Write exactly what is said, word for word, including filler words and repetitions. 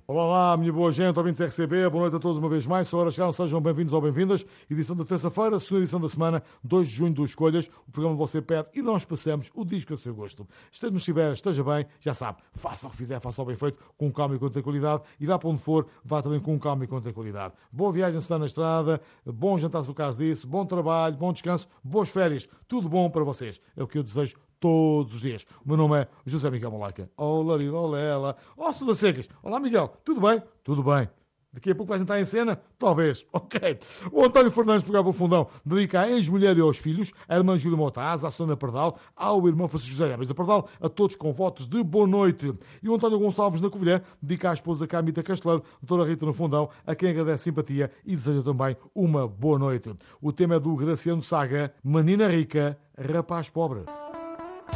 Olá, olá, minha boa gente, ouvintes R C B, boa noite a todos uma vez mais. Se a hora chegaram, sejam bem-vindos ou bem-vindas. Edição da terça-feira, segunda edição da semana, dois de junho do Escolhas. O programa que você pede e nós passamos o disco a seu gosto. Esteja nos estiver, esteja bem, já sabe, faça o que fizer, faça o bem feito, com calma e com tranquilidade. E vá para onde for, vá também com calma e com tranquilidade. Boa viagem se está na estrada, bom jantar se o caso disso, bom trabalho, bom descanso, boas férias, tudo bom para vocês. É o que eu desejo todos os dias. O meu nome é José Miguel Malaca. Olá, olá, ó, Suda Secas. Olá, Miguel. Tudo bem? Tudo bem. Daqui a pouco vais entrar em cena? Talvez. Ok. O António Fernandes pegava o fundão. Dedica à ex-mulher e aos filhos, à irmã Júlia Motaz, à Sônia Pardal, ao irmão Francisco José Abres Pardal, a todos com votos de boa noite. E o António Gonçalves na Covilhã dedica à esposa Camita Casteleiro, doutora Rita no fundão, a quem agradece simpatia e deseja também uma boa noite. O tema é do Graciano Saga, Menina Rica, Rapaz Pobre.